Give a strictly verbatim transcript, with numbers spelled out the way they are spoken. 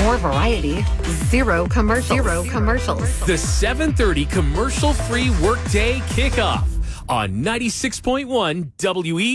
More variety. Zero commercials. Zero commercials. The seven thirty commercial-free workday kickoff on ninety-six point one W E